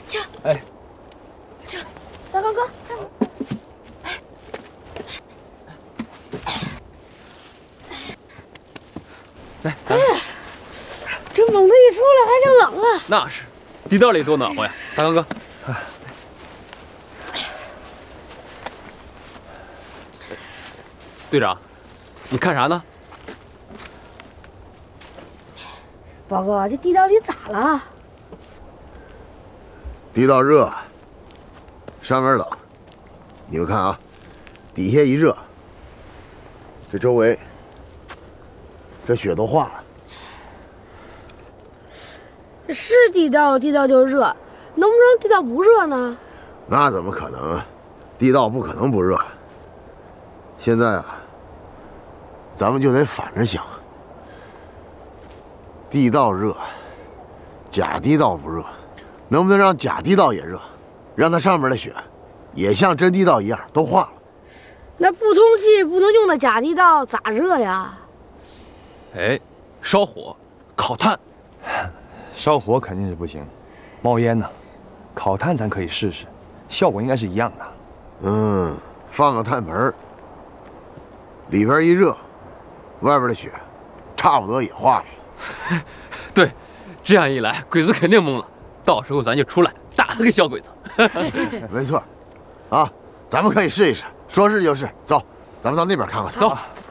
去， 哎， 去，大刚哥，上。 来， 哎呀，这猛的一出来还是冷啊！ 那是，地道里多暖和呀，大刚哥。队长，你看啥呢？ 报告，这地道里咋了？ 地道热，上面冷。你们看啊，底下一热，这周围这雪都化了。 是地道就热，能不能地道不热呢？ 那怎么可能啊？地道不可能不热。现在啊，咱们就得反着想。地道热，假地道不热，能不能让假地道也热，让它上面的雪也像真地道一样都化了？ 那不通气不能用的假地道咋热呀？ 哎，烧火，烤炭。 烧火肯定是不行，冒烟呢。烤炭咱可以试试，效果应该是一样的。 放个炭盆，里边一热，外边的雪差不多也化了。 对，这样一来，鬼子肯定懵了，到时候咱就出来打他个小鬼子。 没错，啊，咱们可以试一试，说是就是。走，咱们到那边看看去。 走。